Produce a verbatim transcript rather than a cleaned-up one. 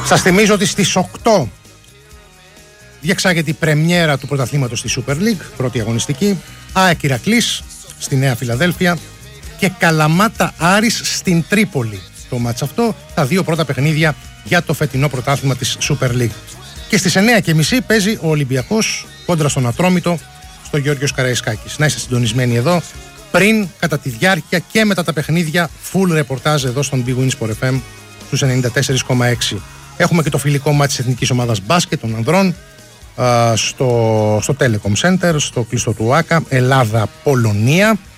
Σας θυμίζω ότι στις οκτώ διεξάγεται η πρεμιέρα του πρωταθλήματος στη Super League, πρώτη αγωνιστική. ΑΕΚ Ηρακλής στη Νέα Φιλαδέλφια και Καλαμάτα Άρης στην Τρίπολη. Το μάτς αυτό, τα δύο πρώτα παιχνίδια για το φετινό πρωτάθλημα της Super League. Και στις εννιά και μισή παίζει ο Ολυμπιακός κόντρα στον Ατρόμητο στο Γεώργιος Καραϊσκάκης. Να είστε συντονισμένοι εδώ πριν, κατά τη διάρκεια και μετά τα παιχνίδια. Full ρεπορτάζ εδώ στον Big Win Sport εφ εμ στους ενενήντα τέσσερα κόμμα έξι. Έχουμε και το φιλικό μάτι της Εθνικής Ομάδας Μπάσκετ των ανδρών στο, στο Telecom Center, στο κλειστό του ΆΚΑ, Ελλάδα-Πολωνία.